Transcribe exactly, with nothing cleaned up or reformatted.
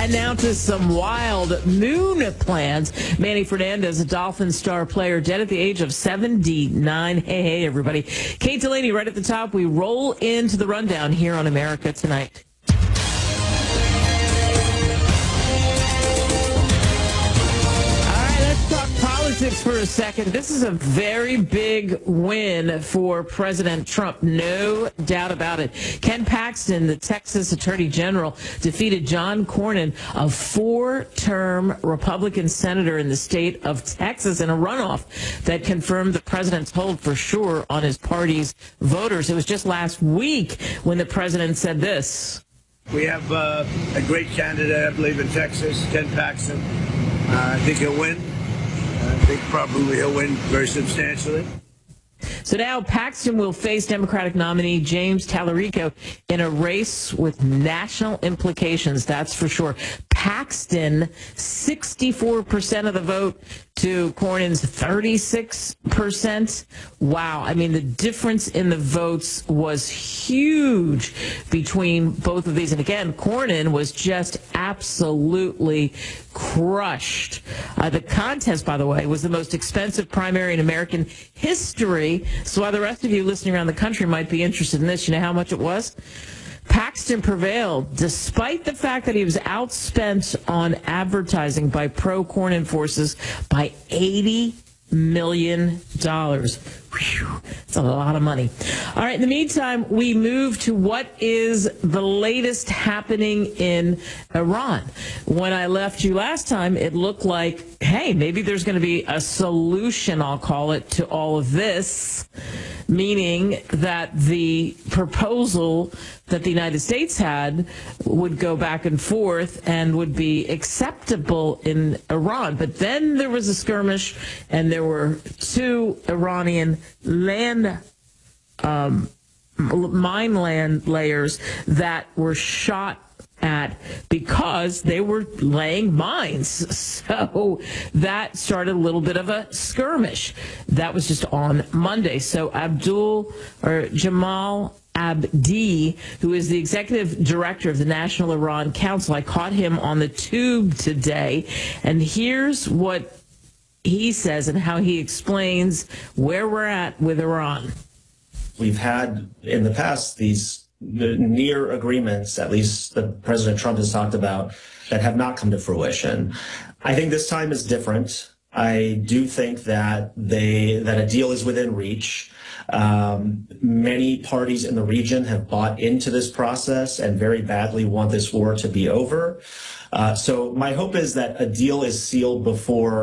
And now to some wild moon plans. Manny Fernandez, a Dolphins star player, dead at the age of seventy-nine. Hey, hey, everybody. Kate Delaney right at the top. We roll into the rundown here on America Tonight. Politics for a second. This is a very big win for President Trump, no doubt about it. Ken Paxton, the Texas Attorney General, defeated John Cornyn, a four-term Republican senator in the state of Texas, in a runoff that confirmed the president's hold for sure on his party's voters. It was just last week when the president said this. We have uh, a great candidate, I believe, in Texas, Ken Paxton. Uh, I think he'll win. I think probably he'll win very substantially. So now Paxton will face Democratic nominee James Tallarico in a race with national implications, that's for sure. Paxton, sixty-four percent of the vote to Cornyn's thirty-six percent. Wow. I mean, the difference in the votes was huge between both of these. And again, Cornyn was just absolutely crushed. Uh, the contest, by the way, was the most expensive primary in American history. So while the rest of you listening around the country might be interested in this, you know how much it was? Paxton prevailed despite the fact that he was outspent on advertising by pro-Cornyn forces by eighty million dollars. Whew, that's a lot of money. All right, in the meantime, we move to what is the latest happening in Iran. When I left you last time, it looked like, hey, maybe there's going to be a solution, I'll call it, to all of this, meaning that the proposal that the United States had would go back and forth and would be acceptable in Iran. But then there was a skirmish, and there were two Iranian land um, mine land layers that were shot at because they were laying mines. So that started a little bit of a skirmish. That was just on Monday. So Abdul or Jamal Abdi, who is the executive director of the National Iran Council, I caught him on the tube today, and here's what he says and how he explains where we're at with Iran. We've had in the past these near agreements, at least that President Trump has talked about, that have not come to fruition. I think this time is different. I do think that they that a deal is within reach. Um, many parties in the region have bought into this process and very badly want this war to be over. Uh, so my hope is that a deal is sealed before